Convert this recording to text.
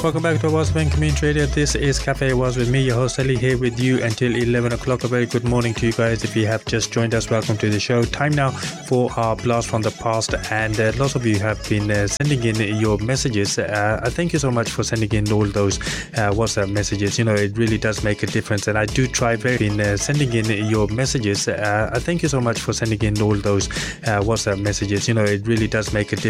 Welcome back to Awas FM Community Radio. This is Cafe Awas with me, your host Ali, here with you until 11 o'clock. A very good morning to you guys. If you have just joined us, welcome to the show. Time now for our blast from the past, and lots of you have been sending in your messages. I thank you so much for sending in all those WhatsApp messages. You know, it really does make a difference, and I do try sending in your messages. I thank you so much for sending in all those WhatsApp messages. You know, it really does make a difference.